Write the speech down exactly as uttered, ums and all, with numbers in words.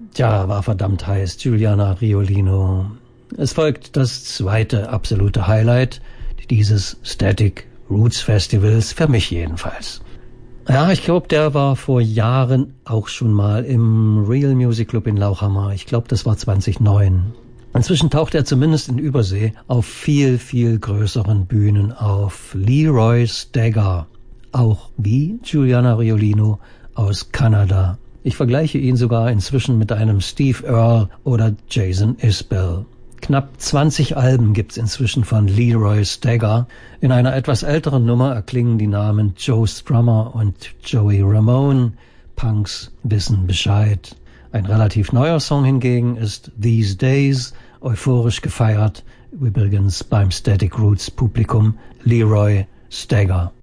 Tja, war verdammt heiß, Giuliana Riolino. Es folgt das zweite absolute Highlight dieses Static Roots Festivals, für mich jedenfalls. Ja, ich glaube, der war vor Jahren auch schon mal im Real Music Club in Lauchhammer. Ich glaube, das war zweitausendneun. Inzwischen taucht er zumindest in Übersee auf viel, viel größeren Bühnen auf. Leroy Stagger, auch wie Giuliana Riolino aus Kanada. Ich vergleiche ihn sogar inzwischen mit einem Steve Earle oder Jason Isbell. Knapp zwanzig Alben gibt's inzwischen von Leroy Stagger. In einer etwas älteren Nummer erklingen die Namen Joe Strummer und Joey Ramone. Punks wissen Bescheid. Ein relativ neuer Song hingegen ist These Days, euphorisch gefeiert, übrigens beim Static Roots Publikum, Leroy Stagger.